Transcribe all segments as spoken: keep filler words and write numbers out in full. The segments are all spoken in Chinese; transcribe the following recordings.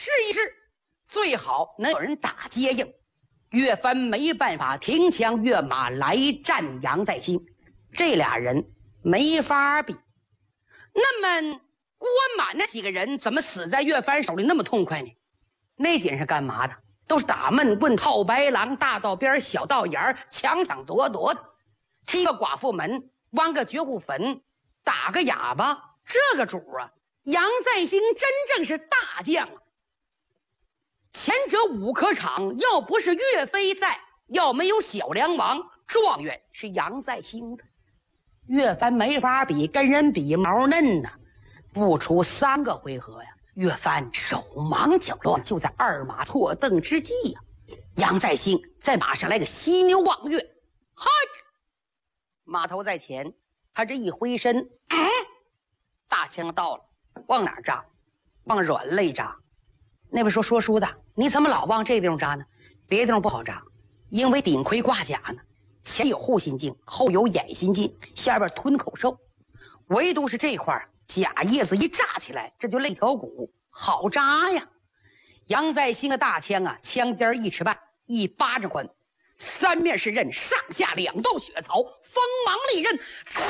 试一试，最好能有人打接应。岳帆没办法停枪跃马来战杨再兴，这俩人没法比。那么郭满那几个人怎么死在岳帆手里那么痛快呢？那几人是干嘛的？都是打闷棍、套白狼、大道边、小道沿、抢抢夺夺的，踢个寡妇门，挖个绝户坟，打个哑巴。这个主啊，杨再兴真正是大将啊！前者武可场，要不是岳飞在，要没有小梁王，状元是杨再兴的。岳帆没法比，跟人比毛嫩呢。不出三个回合呀，岳帆手忙脚乱，就在二马错蹬之际呀，杨再兴在马上来个犀牛望月，嗨，马头在前，他这一挥身，哎，大枪到了，往哪儿扎？往软肋扎。那位说说书的，你怎么老往这个地方扎呢？别的地方不好扎，因为顶盔挂甲呢，前有护心镜，后有眼心镜，下边吞口兽，唯独是这块甲叶子一炸起来，这就肋条骨，好扎呀。杨再兴的大枪啊，枪尖一尺半，一巴掌宽，三面是刃，上下两道血槽，锋芒利刃，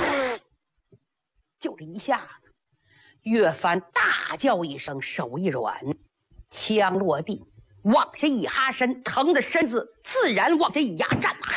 就这一下子，岳帆大叫一声，手一软，枪落地，往下一哈身，疼的身子自然往下一压，战马。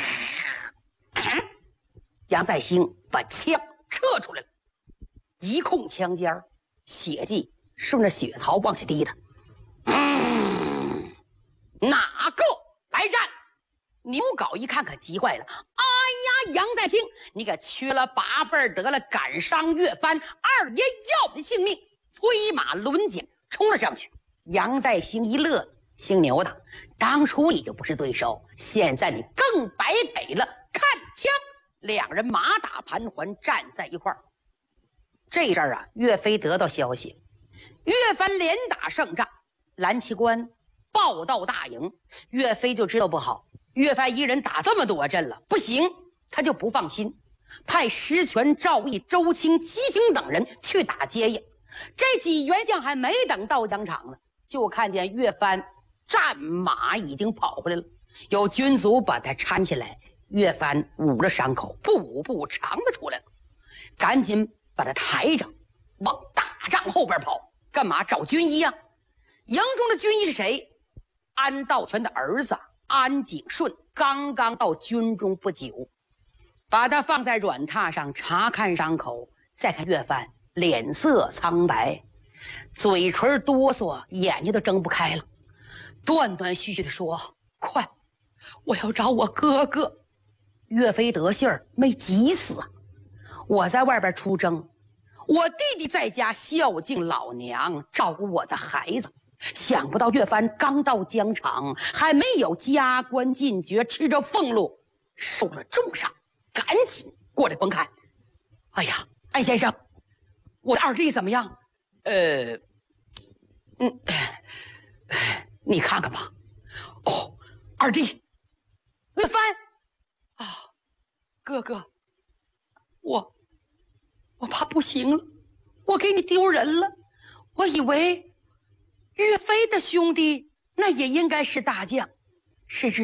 杨再兴把枪撤出来了，一控枪尖，血迹顺着血槽往下滴的。嗯，哪个来战？牛皋一看可急坏了，哎呀，杨再兴，你可缺了八辈得了，赶伤岳帆，二爷要你性命！催马抡桨冲了上去。杨再兴一乐，姓牛的，当初你就不是对手，现在你更白北了。看枪，两人马打盘桓，站在一块儿。这阵儿啊，岳飞得到消息，岳帆连打胜仗，蓝旗关报到大营，岳飞就知道不好。岳帆一人打这么多阵了，不行，他就不放心，派石泉、赵毅、周清、吉清等人去打接应。这几员将还没等到疆场呢，就看见岳帆战马已经跑回来了，有军卒把他搀起来，岳帆捂着伤口，步步长的出来了，赶紧把他抬着往大帐后边跑，干嘛？找军医啊！营中的军医是谁？安道全的儿子安景顺，刚刚到军中不久，把他放在软榻上查看伤口，再看岳帆脸色苍白，嘴唇哆嗦，眼睛都睁不开了，断断续续的说：“快，我要找我哥哥。”岳飞得信儿，没急死啊！我在外边出征，我弟弟在家孝敬老娘，照顾我的孩子。想不到岳帆刚到疆场，还没有加官进爵，吃着俸禄，受了重伤，赶紧过来观看。哎呀，安先生，我的二弟怎么样？呃，嗯，你看看吧。哦，二弟，岳帆啊，哥哥，我我怕不行了，我给你丢人了。我以为岳飞的兄弟那也应该是大将，谁知